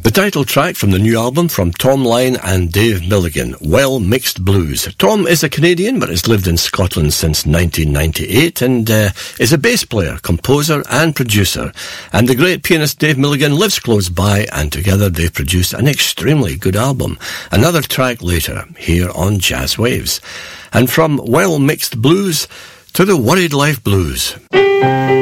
The title track from the new album from Tom Lyne and Dave Milligan, Well Mixed Blues. Tom is a Canadian but has lived in Scotland since 1998 and is a bass player, composer and producer. And the great pianist Dave Milligan lives close by, and together they've produced an extremely good album. Another track later here on Jazz Waves. And from Well Mixed Blues to the Worried Life Blues.